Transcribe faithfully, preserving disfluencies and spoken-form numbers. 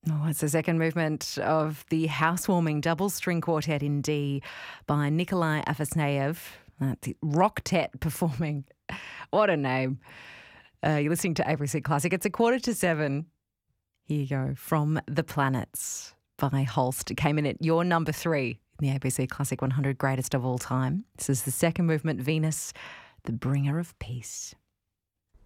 Oh, it's the second movement of the housewarming double string quartet in D by Nikolai Afasneyev. Uh, the Rocktet performing. What a name. Uh, you're listening to A B C Classic. It's a quarter to seven. Here you go. From the Planets by Holst. It came in at your number three in the A B C Classic one hundred Greatest of All Time. This is the second movement, Venus, the Bringer of Peace.